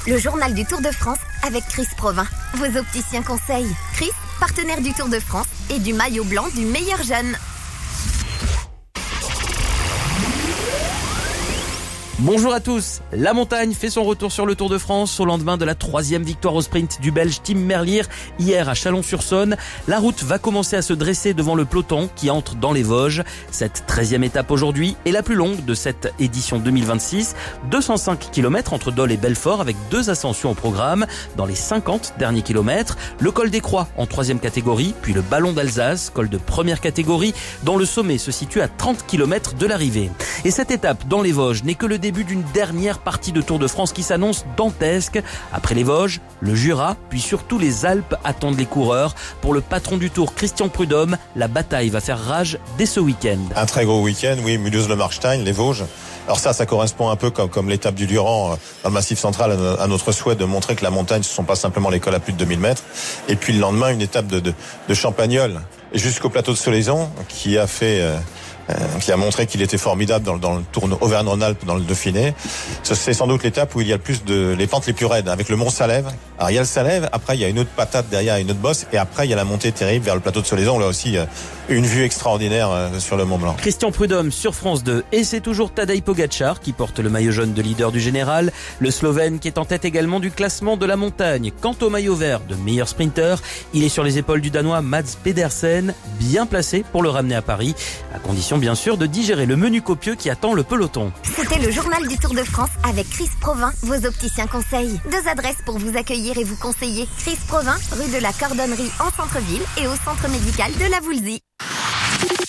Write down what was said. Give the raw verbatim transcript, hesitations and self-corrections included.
Le journal du Tour de France avec Chris Provin, vos opticiens conseils. Chris, partenaire du Tour de France et du maillot blanc du meilleur jeune. Bonjour à tous. La montagne fait son retour sur le Tour de France au lendemain de la troisième victoire au sprint du Belge Tim Merlier hier à Chalon-sur-Saône. La route va commencer à se dresser devant le peloton qui entre dans les Vosges. Cette treizième étape aujourd'hui est la plus longue de cette édition deux mille vingt-six. deux cent cinq kilomètres entre Dole et Belfort avec deux ascensions au programme. Dans les cinquante derniers kilomètres, le col des Croix en troisième catégorie, puis le Ballon d'Alsace, col de première catégorie, dont le sommet se situe à trente kilomètres de l'arrivée. Et cette étape dans les Vosges n'est que le début d'une dernière partie de Tour de France qui s'annonce dantesque. Après les Vosges, le Jura, puis surtout les Alpes attendent les coureurs. Pour le patron du Tour, Christian Prudhomme, la bataille va faire rage dès ce week-end. Un très gros week-end, oui, Mulhouse-le-Markstein, les Vosges. Alors ça, ça correspond un peu comme, comme l'étape du Durand dans le Massif central à notre souhait de montrer que la montagne, ce ne sont pas simplement les cols à plus de deux mille mètres. Et puis le lendemain, une étape de, de, de Champagnole jusqu'au plateau de Solaison qui a fait... Euh, Euh, qui a montré qu'il était formidable dans, dans le Tour Auvergne-Rhône-Alpes, dans le Dauphiné. C'est sans doute l'étape où il y a le plus de les pentes les plus raides, avec le Mont Salève. Alors il y a le Salève, après il y a une autre patate derrière, une autre bosse, et après il y a la montée terrible vers le plateau de Solaison. Là aussi, euh, une vue extraordinaire euh, sur le Mont Blanc. Christian Prudhomme sur France deux, et c'est toujours Tadej Pogačar qui porte le maillot jaune de leader du général, le Slovène qui est en tête également du classement de la montagne. Quant au maillot vert de meilleur sprinter, il est sur les épaules du Danois Mads Pedersen, bien placé pour le ramener à Paris, à condition bien sûr de digérer le menu copieux qui attend le peloton. C'était le journal du Tour de France avec Chris Provin, vos opticiens conseils. Deux adresses pour vous accueillir et vous conseiller. Chris Provin, rue de la Cordonnerie en centre-ville et au centre médical de la Voulzie.